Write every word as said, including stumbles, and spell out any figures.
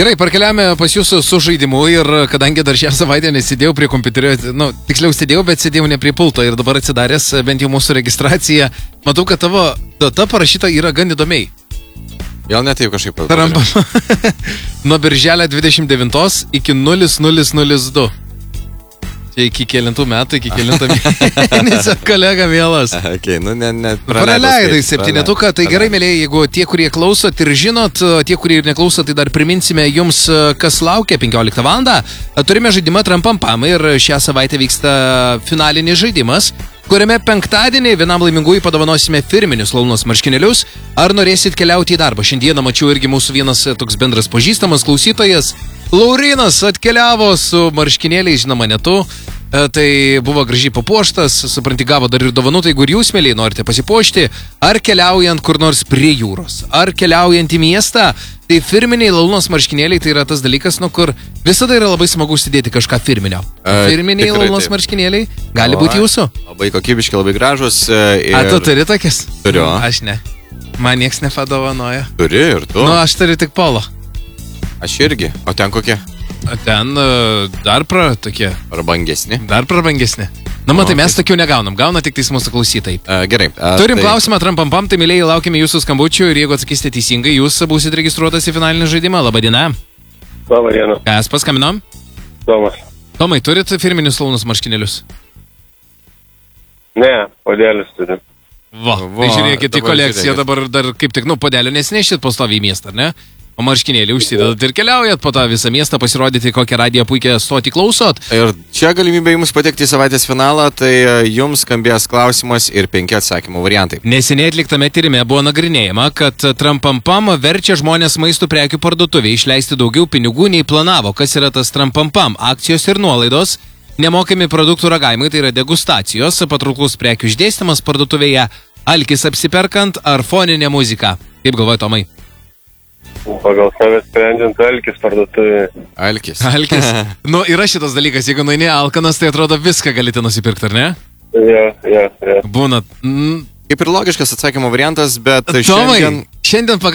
Gerai, parkeliame pas jūsų su žaidimu ir kadangi dar šią savaitę nesidėjau prie kompiuterio, nu, tiksliau sėdėjau, bet sėdėjau ne prie pulto ir dabar atsidaręs bent jau mūsų registraciją, matau, kad tavo data parašyta yra gan įdomiai. Gal net taip kažkaip. Nuo birželio dvidešimt devintos iki nulis nulis nulis du. Čia iki kelintų metų, iki kelinto mėnesio, kolega mielas. Okay, nu ne, ne. Praleidai septynetuką, tai gerai, mėlėjai, jeigu tie, kurie klausot ir žinot, tie, kurie ir neklausot, tai dar priminsime jums, kas laukia penkioliktą valandą. Turime žaidimą Trampampam ir šią savaitę vyksta finalinis žaidimas, kuriame penktadienį vienam laimingųjų padovanosime firminius launos marškinėlius. Ar norėsit keliauti į darbą? Šiandieną mačiau irgi mūsų vienas toks bendras pažįstamas klausytojas. Laurinas atkeliavo su marškinėliais, žinoma, ne tu. E, tai buvo gražiai papuoštas, supranti, gavo dar ir dovanų, tai jeigu ir jūs, mėlyje, norite pasipuošti, ar keliaujant kur nors prie jūros, ar keliaujant į miestą, tai firminiai launos marškinėliai tai yra tas dalykas, nu, kur visada yra labai smagu užsidėti kažką firminio. Firminiai launos marškinėliai gali būti jūsų. Labai kokybiški, labai gražus. Ir... A, tu turi tokias? Turiu. Aš ne. Man nieks nepadovanoja. Turi ir tu? Nu, aš turiu tik polo. Aš irgi. O ten kokie? Ten uh, dar pra tokie. Prabangesni. Dar prabangesni. Na, matai, mes tokių negaunam. Gauna tik tais mūsų klausytojai. Uh, gerai. Uh, Turim tai... klausimą Trampampam, tai mėlėjai, laukime jūsų skambučių ir jeigu atsakysite teisingai, jūs būsite registruotas į finalinį žaidimą. Labadiena. Labadiena. Kas paskaminom? Tomas. Tomai, turit firminius launus marškinėlius? Ne, podėlius turiu. Va, Va tai žiūrėkit į kolekciją dabar dar kaip tik, nu, podėlių nesinešit pastovį į miestą, ar ne? O marškinėlį užsidedat ir keliaujat po tą visą miestą pasirodyti, kokią radiją puikią stotį klausot. Ir čia galimybė jums patekti į savaitės finalą, tai jums skambės klausimas ir penki atsakymų variantai. Neseniai atliktame tyrime buvo nagrinėjama, kad Trampampam verčia žmonės maisto prekių parduotuvėje išleisti daugiau pinigų nei planavo. Kas yra tas Trampampam? Akcijos ir nuolaidos, nemokami produktų ragavimai, tai yra degustacijos, patrauklus prekių išdėstymas parduotuvėje, alkis apsiperkant ar foninė muzika. Kaip galvoji, Tomai? Pagal save sprendžiant alkis parduotuvėje. Alkis. Alkis. Nu, yra šitas dalykas, jeigu nueini alkanas, tai atrodo viską galite nusipirkti, ar ne? Ja, ja, ja. Būna. Mm. Kaip ir logiškas atsakymo variantas, bet Tomai, šiandien... šiandien